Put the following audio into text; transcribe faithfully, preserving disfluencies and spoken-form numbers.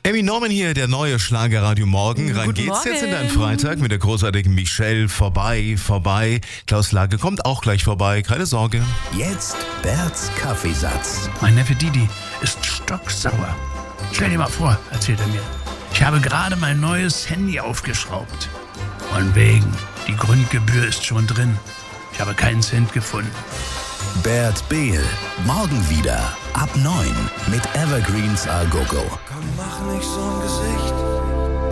Emmy Norman hier, der neue Schlagerradio Morgen. Rein Guten geht's Morgen. jetzt in deinen Freitag mit der großartigen Michelle. Vorbei, vorbei. Klaus Lage kommt auch gleich vorbei, keine Sorge. Jetzt Berts Kaffeesatz. Mein Neffe Didi ist stocksauer. Stell dir mal vor, erzählt er mir. Ich habe gerade mein neues Handy aufgeschraubt. Von wegen, die Grundgebühr ist schon drin. Ich habe keinen Cent gefunden. Bert Behl. Morgen wieder ab neun mit Evergreens A Go Go. Komm, mach nicht so ein Gesicht.